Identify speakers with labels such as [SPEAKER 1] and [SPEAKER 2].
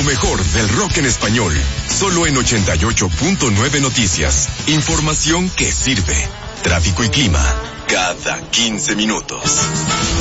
[SPEAKER 1] mejor del rock en español, solo en 88.9 Noticias. Información que sirve. Tráfico y clima, cada 15 minutos.